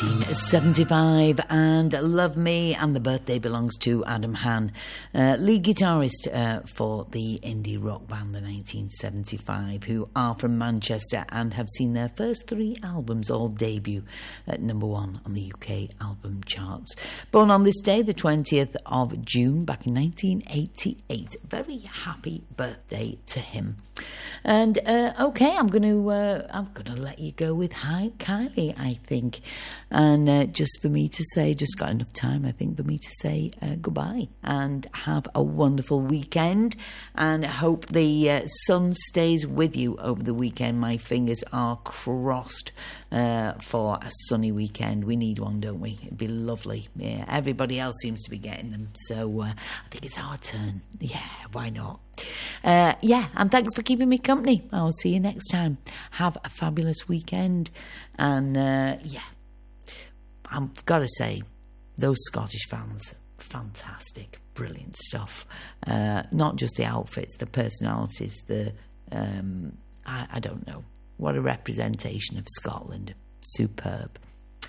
1975, and Love Me, and the birthday belongs to Adam Hann, lead guitarist for the indie rock band The 1975, who are from Manchester and have seen their first 3 albums all debut at number 1 on the UK album charts. Born on this day, the 20th of June, back in 1988. Very happy birthday to him. And okay, I'm gonna let you go with Hi Kylie, I think, and just for me to say, just got enough time, I think, for me to say goodbye and have a wonderful weekend, and hope the sun stays with you over the weekend. My fingers are crossed for a sunny weekend. We need one, don't we? It'd be lovely. Yeah, everybody else seems to be getting them, so I think it's our turn. Yeah, why not? Yeah, and thanks for keeping me company. I'll see you next time. Have a fabulous weekend. And yeah, I've got to say, those Scottish fans, fantastic, brilliant stuff. Not just the outfits, the personalities, I don't know, what a representation of Scotland. Superb.